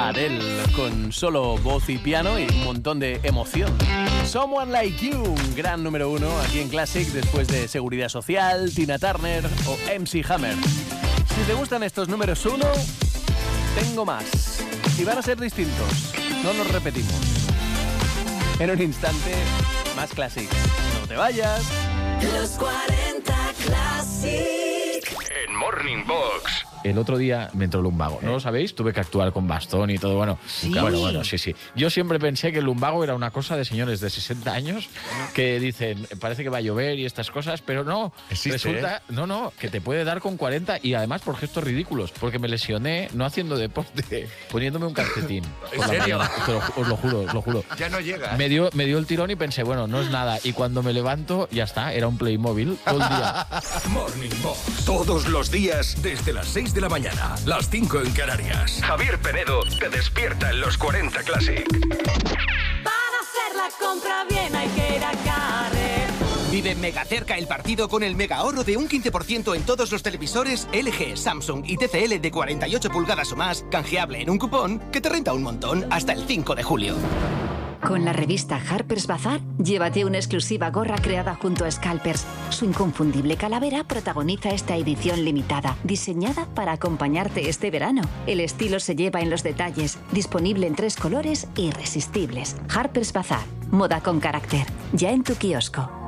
Adele, con solo voz y piano y un montón de emoción. Someone Like You, un gran número 1 aquí en Classic después de Seguridad Social, Tina Turner o MC Hammer. Si te gustan estos números 1, tengo más. Y van a ser distintos, no nos repetimos. En un instante, más Classic. No te vayas. Los 40 Classic. En Morning Box. El otro día me entró lumbago. ¿No lo sabéis? Tuve que actuar con bastón y todo. Bueno, ¿Sí? Bueno, sí. Yo siempre pensé que el lumbago era una cosa de señores de 60 años que dicen, parece que va a llover y estas cosas, pero no. Existe, resulta, que te puede dar con 40 y además por gestos ridículos. Porque me lesioné no haciendo deporte, poniéndome un calcetín. ¿En serio? Os lo juro. Ya no llega. Me dio el tirón y pensé, bueno, no es nada. Y cuando me levanto, ya está, era un Playmobil todo el día. Morning Box. Todos los días desde las 6 de la mañana, las 5 en Canarias. Javier Penedo te despierta en los 40 Classic. Para hacer la compra bien hay que ir a Carrefour. Vive mega cerca el partido con el mega ahorro de un 15% en todos los televisores LG, Samsung y TCL de 48 pulgadas o más, canjeable en un cupón que te renta un montón hasta el 5 de julio. Con la revista Harper's Bazaar, llévate una exclusiva gorra creada junto a Scalpers. Su inconfundible calavera protagoniza esta edición limitada, diseñada para acompañarte este verano. El estilo se lleva en los detalles, disponible en 3 colores irresistibles. Harper's Bazaar, moda con carácter, ya en tu kiosco.